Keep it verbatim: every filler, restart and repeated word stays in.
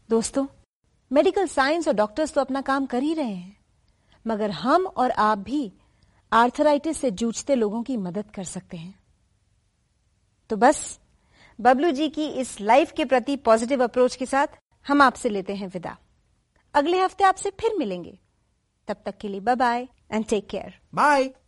दोस्तों, medical science और doctors तो अपना काम कर ही रहे हैं, मगर हम और आप भी आर्थराइटिस से जूझते लोगों की मदद कर सकते हैं। तो बस बबलू जी की इस लाइफ के प्रति पॉजिटिव अप्रोच के साथ हम आपसे लेते हैं विदा। अगले हफ्ते आपसे फिर मिलेंगे। तब तक के लिए bye bye and take care. Bye.